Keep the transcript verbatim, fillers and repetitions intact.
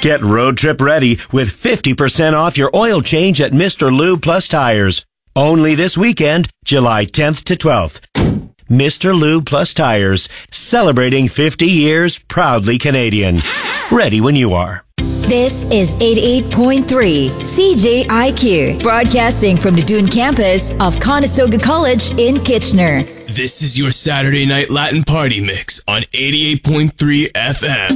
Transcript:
Get road trip ready with fifty percent off your oil change at Mister Lube Plus Tires. Only this weekend, July tenth to twelfth. Mister Lube Plus Tires, celebrating fifty years, proudly Canadian. Ready when you are. This is eighty-eight point three C J I Q, broadcasting from the Dune campus of Conestoga College in Kitchener. This is your Saturday Night Latin Party Mix on eighty-eight point three F M.